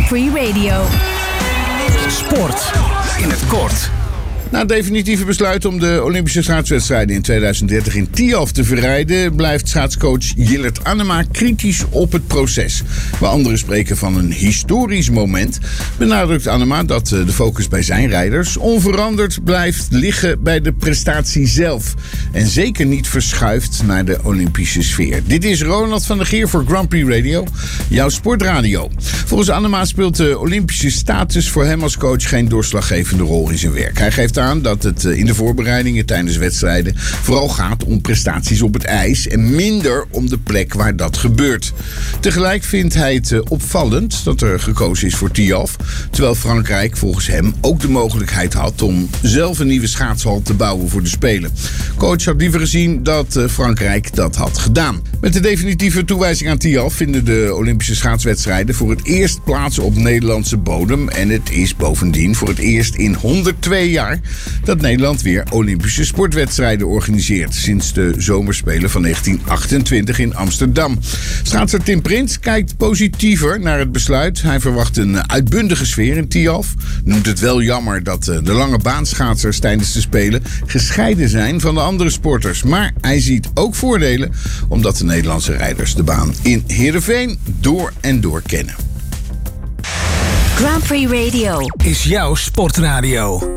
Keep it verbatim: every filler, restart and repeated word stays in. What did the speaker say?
Grand Prix Radio. Sport in het kort. Na het definitieve besluit om de Olympische schaatswedstrijden in tweeduizend dertig in Tialf te verrijden, blijft schaatscoach Jillert Annema kritisch op het proces. Waar anderen spreken van een historisch moment, benadrukt Annema dat de focus bij zijn rijders onveranderd blijft liggen bij de prestatie zelf. En zeker niet verschuift naar de Olympische sfeer. Dit is Ronald van der Geer voor Grand Prix Radio, jouw sportradio. Volgens Annema speelt de Olympische status voor hem als coach geen doorslaggevende rol in zijn werk. Hij geeft aan dat het in de voorbereidingen tijdens wedstrijden vooral gaat om prestaties op het ijs en minder om de plek waar dat gebeurt. Tegelijk vindt hij het opvallend dat er gekozen is voor Tialf, terwijl Frankrijk volgens hem ook de mogelijkheid had om zelf een nieuwe schaatshal te bouwen voor de Spelen. Coach had liever gezien dat Frankrijk dat had gedaan. Met de definitieve toewijzing aan Tialf vinden de Olympische schaatswedstrijden voor het eerst plaats op Nederlandse bodem en het is bovendien voor het eerst in honderdtwee jaar dat Nederland weer Olympische sportwedstrijden organiseert sinds de zomerspelen van negentien achtentwintig in Amsterdam. Schaatser Tim Prins kijkt positiever naar het besluit. Hij verwacht een uitbundige sfeer in Tialf. Noemt het wel jammer dat de lange baanschaatsers tijdens de Spelen gescheiden zijn van de andere sporters. Maar hij ziet ook voordelen omdat de Nederlandse rijders de baan in Heerenveen door en door kennen. Grand Prix Radio is jouw sportradio.